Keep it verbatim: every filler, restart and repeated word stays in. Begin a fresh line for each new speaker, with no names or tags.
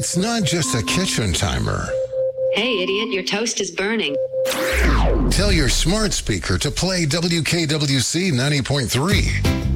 It's not just a kitchen timer.
Hey, idiot, your toast is burning.
Tell your smart speaker to play W K W C ninety point three.